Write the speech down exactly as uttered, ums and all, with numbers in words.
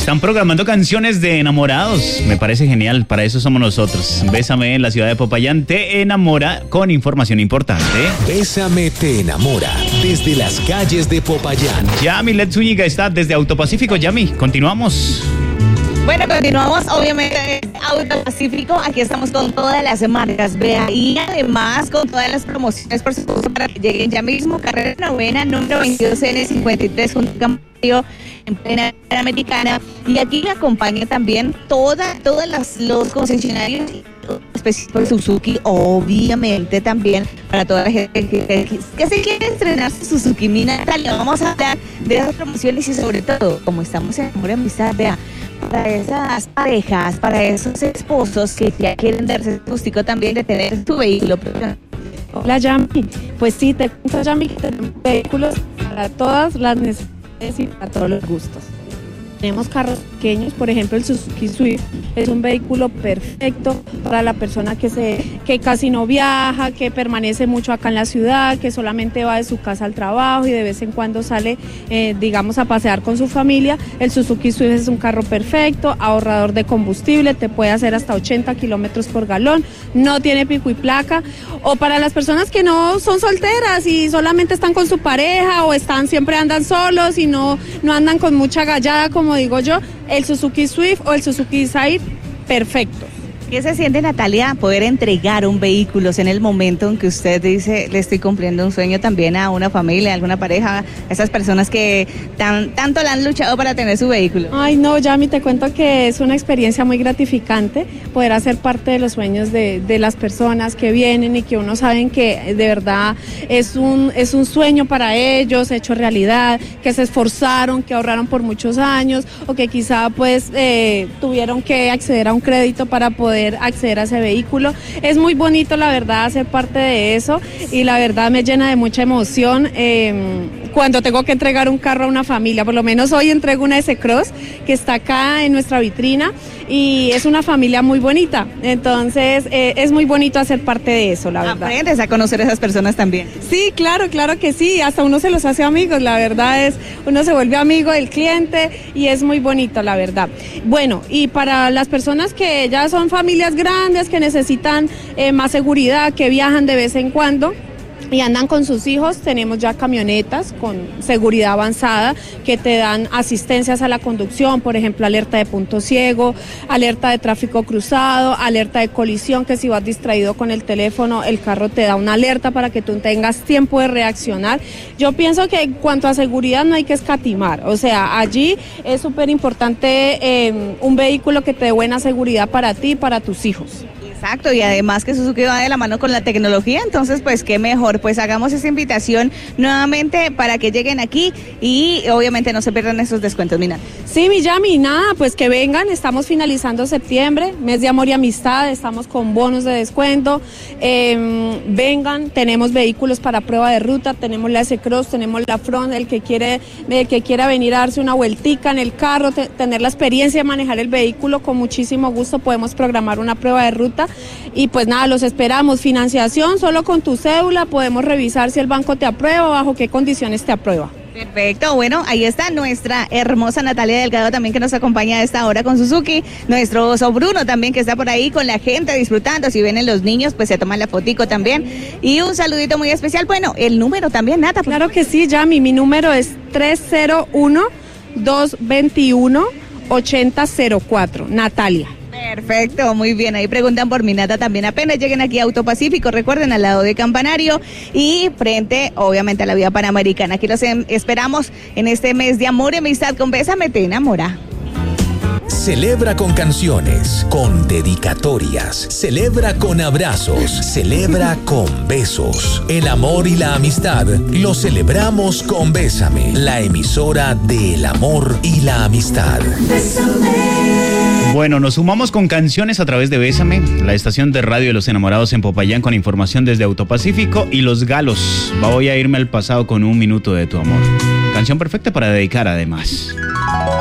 Están programando canciones de enamorados. Me parece genial. Para eso somos nosotros. Bésame en la ciudad de Popayán te enamora con información importante. Bésame te enamora desde las calles de Popayán. Yami Let Zúñiga está desde Autopacífico. Yami, continuamos. Bueno, continuamos, obviamente, Autopacífico. Aquí estamos con todas las marcas, vea, y además con todas las promociones, por supuesto, para que lleguen ya mismo. Carrera novena, número veintidós N cincuenta y tres, junto a Camarillo, en plena Americana. Y aquí me acompaña también toda, todas las, los concesionarios específicos de Suzuki, obviamente también para toda la gente que, que, que se quiere estrenar su Suzuki. Mi Natalia, vamos a hablar de esas promociones y sobre todo, como estamos en amor y amistad, vea, para esas parejas, para esos esposos que ya quieren darse el gustico también de tener su vehículo propio. Hola, Yami. Pues sí, te cuento, Yami, que tenemos vehículos para todas las necesidades y para todos los gustos. Tenemos carros pequeños, por ejemplo el Suzuki Swift es un vehículo perfecto para la persona que se que casi no viaja, que permanece mucho acá en la ciudad, que solamente va de su casa al trabajo y de vez en cuando sale, eh, digamos, a pasear con su familia. El Suzuki Swift es un carro perfecto, ahorrador de combustible, te puede hacer hasta ochenta kilómetros por galón, no tiene pico y placa. O para las personas que no son solteras y solamente están con su pareja o están siempre andan solos y no, no andan con mucha gallada, como como digo yo, el Suzuki Swift o el Suzuki Desire, perfecto. ¿Qué se siente, Natalia, poder entregar un vehículo en el momento en que usted dice, le estoy cumpliendo un sueño también a una familia, a alguna pareja, a esas personas que tan, tanto la han luchado para tener su vehículo? Ay, no, Yami, te cuento que es una experiencia muy gratificante poder hacer parte de los sueños de, de las personas que vienen y que uno sabe que de verdad es un, es un sueño para ellos, hecho realidad, que se esforzaron, que ahorraron por muchos años o que quizá pues eh, tuvieron que acceder a un crédito para poder acceder a ese vehículo. Es muy bonito, la verdad, ser parte de eso y la verdad me llena de mucha emoción eh, cuando tengo que entregar un carro a una familia. Por lo menos hoy entrego una S-Cross que está acá en nuestra vitrina y es una familia muy bonita. Entonces eh, es muy bonito hacer parte de eso, la verdad. Aprendes a conocer a esas personas también. Sí, claro, claro que sí. Hasta uno se los hace amigos, la verdad es, uno se vuelve amigo del cliente y es muy bonito, la verdad. Bueno, y para las personas que ya son familias familias grandes que necesitan eh, más seguridad, que viajan de vez en cuando y andan con sus hijos, tenemos ya camionetas con seguridad avanzada que te dan asistencias a la conducción, por ejemplo, alerta de punto ciego, alerta de tráfico cruzado, alerta de colisión, que si vas distraído con el teléfono, el carro te da una alerta para que tú tengas tiempo de reaccionar. Yo pienso que en cuanto a seguridad no hay que escatimar, o sea, allí es súper importante eh, un vehículo que te dé buena seguridad para ti y para tus hijos. Exacto, y además que Suzuki va de la mano con la tecnología, entonces pues qué mejor, pues hagamos esa invitación nuevamente para que lleguen aquí y obviamente no se pierdan esos descuentos, Mina. Sí, mi Yami, nada, pues que vengan, estamos finalizando septiembre, mes de amor y amistad, estamos con bonos de descuento, eh, vengan, tenemos vehículos para prueba de ruta, tenemos la S-Cross, tenemos la Front, el que quiere, el que quiera venir a darse una vueltica en el carro, te, tener la experiencia de manejar el vehículo, con muchísimo gusto podemos programar una prueba de ruta. Y pues nada, los esperamos. Financiación solo con tu cédula, podemos revisar si el banco te aprueba, bajo qué condiciones te aprueba. Perfecto, bueno, ahí está nuestra hermosa Natalia Delgado también, que nos acompaña a esta hora con Suzuki, nuestro oso Bruno también, que está por ahí con la gente disfrutando. Si vienen los niños, pues se toman la fotico también. Y un saludito muy especial, bueno, el número también, Nata. Claro que sí, Yami, mi número es tres cero uno, dos dos uno, ocho cero cero cuatro, Natalia. Perfecto, muy bien, ahí preguntan por mi Nata también. Apenas lleguen aquí a Autopacífico, recuerden, al lado de Campanario y frente, obviamente, a la vía Panamericana. Aquí los esperamos en este mes de amor y amistad con Bésame te enamora. Celebra con canciones, con dedicatorias, celebra con abrazos, celebra con besos. El amor y la amistad lo celebramos con Bésame, la emisora del amor y la amistad. Bésame. Bueno, nos sumamos con canciones a través de Bésame, la estación de radio de los enamorados en Popayán, con información desde Autopacífico y Los Galos. Voy a irme al pasado con Un minuto de tu amor. Canción perfecta para dedicar, además.